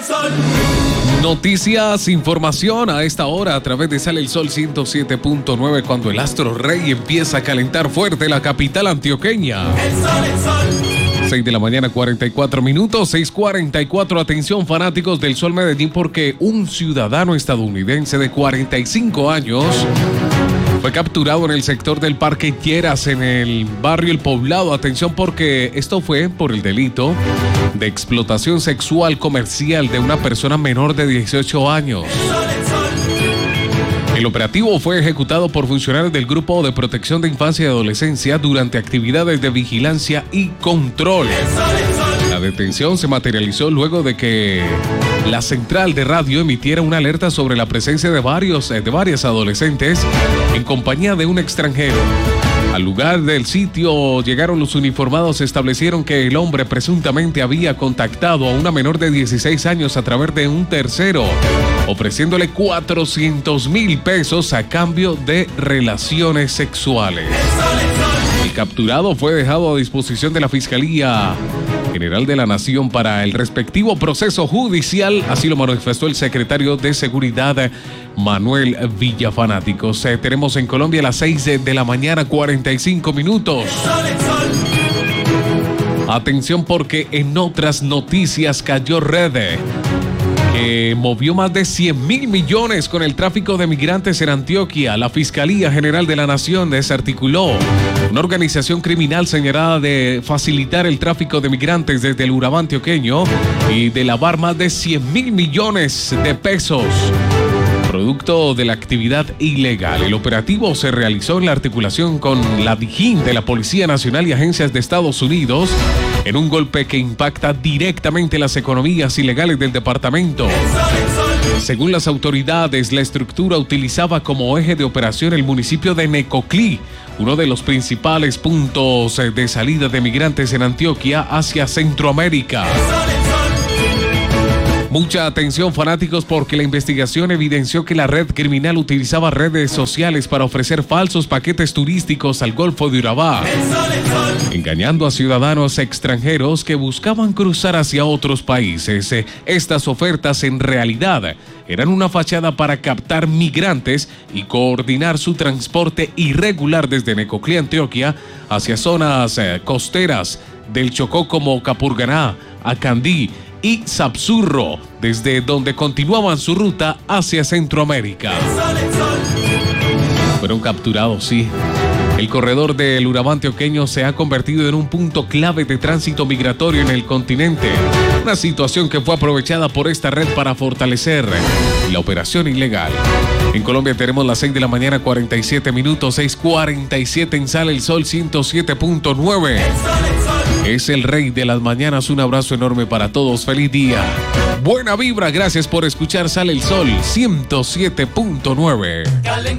Sol. Noticias, información a esta hora a través de Sale el Sol 107.9 cuando el astro rey empieza a calentar fuerte la capital antioqueña. El Sol. 6 de la mañana, 44 minutos, 6:44. Atención, fanáticos del Sol Medellín, porque un ciudadano estadounidense de 45 años fue capturado en el sector del Parque Lleras, en el barrio El Poblado. Atención, porque esto fue por el delito de explotación sexual comercial de una persona menor de 18 años. El operativo fue ejecutado por funcionarios del Grupo de Protección de Infancia y Adolescencia durante actividades de vigilancia y control. La detención se materializó luego de que la central de radio emitiera una alerta sobre la presencia de varias adolescentes en compañía de un extranjero. Al lugar del sitio llegaron los uniformados, establecieron que el hombre presuntamente había contactado a una menor de 16 años a través de un tercero, ofreciéndole 400,000 pesos a cambio de relaciones sexuales. El capturado fue dejado a disposición de la Fiscalía General de la Nación para el respectivo proceso judicial, así lo manifestó el secretario de Seguridad, Manuel Villafanáticos. Tenemos en Colombia las 6 de la mañana, 45 minutos. Atención, porque en otras noticias cayó red que movió más de 100,000 millones con el tráfico de migrantes en Antioquia. La Fiscalía General de la Nación desarticuló una organización criminal señalada de facilitar el tráfico de migrantes desde el Urabá antioqueño y de lavar más de 100,000 millones de pesos, producto de la actividad ilegal. El operativo se realizó en la articulación con la DIJÍN de la Policía Nacional y agencias de Estados Unidos, en un golpe que impacta directamente las economías ilegales del departamento. Según las autoridades, la estructura utilizaba como eje de operación el municipio de Necoclí, uno de los principales puntos de salida de migrantes en Antioquia hacia Centroamérica. Mucha atención, fanáticos, porque la investigación evidenció que la red criminal utilizaba redes sociales para ofrecer falsos paquetes turísticos al Golfo de Urabá, engañando a ciudadanos extranjeros que buscaban cruzar hacia otros países. Estas ofertas en realidad eran una fachada para captar migrantes y coordinar su transporte irregular desde Necoclí, Antioquia, hacia zonas costeras del Chocó como Capurganá, Acandí y Sapsurro, desde donde continuaban su ruta hacia Centroamérica. Fueron capturados, sí. El corredor del Urabá antioqueño se ha convertido en un punto clave de tránsito migratorio en el continente, una situación que fue aprovechada por esta red para fortalecer la operación ilegal. En Colombia tenemos las 6 de la mañana, 47 minutos, 6:47 en Sale el Sol 107.9. Es el rey de las mañanas. Un abrazo enorme para todos. Feliz día. Buena vibra. Gracias por escuchar Sale el Sol 107.9.